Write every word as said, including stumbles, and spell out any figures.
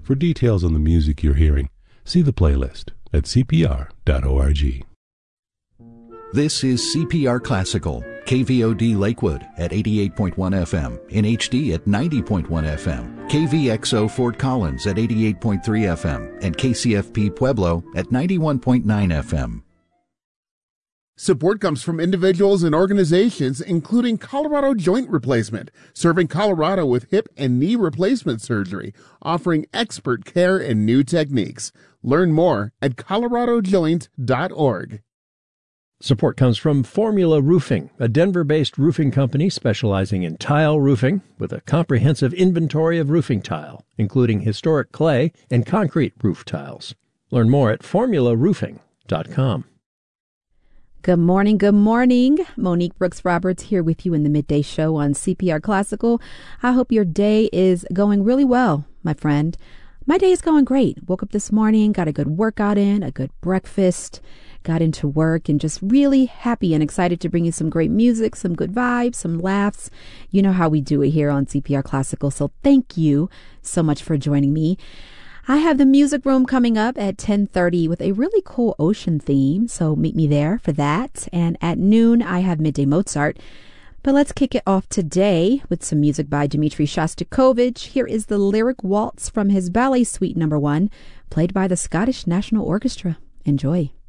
For details on the music you're hearing, see the playlist at c p r dot org. This is C P R Classical, K V O D Lakewood at eighty-eight point one F M, in H D at ninety point one F M, K V X O Fort Collins at eighty-eight point three F M, and K C F P Pueblo at ninety-one point nine F M. Support comes from individuals and organizations, including Colorado Joint Replacement, serving Colorado with hip and knee replacement surgery, offering expert care and new techniques. Learn more at colorado joint dot org. Support comes from Formula Roofing, a Denver-based roofing company specializing in tile roofing with a comprehensive inventory of roofing tile, including historic clay and concrete roof tiles. Learn more at formula roofing dot com. Good morning, good morning. Monique Brooks Roberts here with you in the Midday Show on C P R Classical. I hope your day is going really well, my friend. My day is going great. Woke up this morning, got a good workout in, a good breakfast, got into work, and just really happy and excited to bring you some great music, some good vibes, some laughs. You know how we do it here on C P R Classical, so thank you so much for joining me. I have the music room coming up at ten thirty with a really cool ocean theme, so meet me there for that. And at noon, I have Midday Mozart. But let's kick it off today with some music by Dmitri Shostakovich. Here is the Lyric Waltz from his Ballet Suite number one, played by the Scottish National Orchestra. Enjoy.